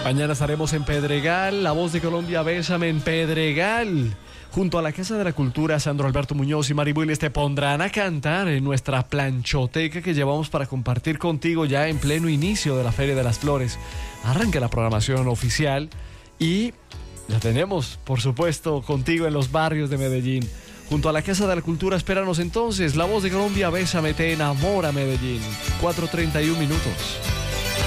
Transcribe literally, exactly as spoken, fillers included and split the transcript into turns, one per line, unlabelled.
Mañana estaremos en Pedregal, La Voz de Colombia, Bésame en Pedregal. Junto a la Casa de la Cultura, Sandro Alberto Muñoz y Mari Willis te pondrán a cantar en nuestra planchoteca que llevamos para compartir contigo ya en pleno inicio de la Feria de las Flores. Arranca la programación oficial y la tenemos, por supuesto, contigo en los barrios de Medellín. Junto a la Casa de la Cultura, espéranos entonces. La Voz de Colombia, Bésame, te enamora Medellín. cuatro treinta y un minutos.